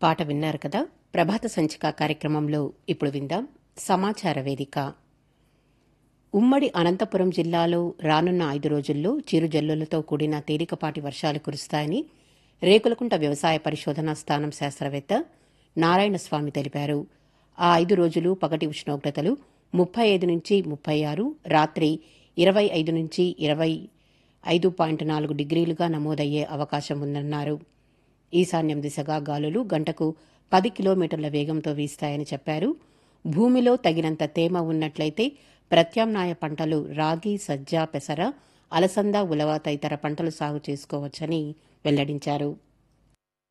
పాట విన్నారు కదా. ప్రభాత సంచిక కార్యక్రమంలో ఇప్పుడు విందాం సమాచార వేదిక. ఉమ్మడి అనంతపురం జిల్లాలో రానున్న 5 రోజుల్లో చిరుజల్లులతో కూడిన తేలికపాటి వర్షాలు కురుస్తాయని రేకులకుంట వ్యవసాయ పరిశోధనా స్థానం శాస్త్రవేత్త నారాయణస్వామి తెలిపారు. ఆ 5 రోజులు పగటి ఉష్ణోగ్రతలు 35 నుంచి 36, రాత్రి 25 నుంచి 25.4 డిగ్రీలుగా నమోదయ్యే అవకాశం ఉందన్నారు. ఈశాన్యం దిశగా గాలులు గంటకు 10 కిలోమీటర్ల వేగంతో వీస్తాయని చెప్పారు. భూమిలో తగినంత తేమ ఉన్నట్లయితే ప్రత్యామ్నాయ పంటలు రాగి, సజ్జ, పెసర, అలసంద, ఉలవ తదితర పంటలు సాగు చేసుకోవచ్చని వెల్లడించారు.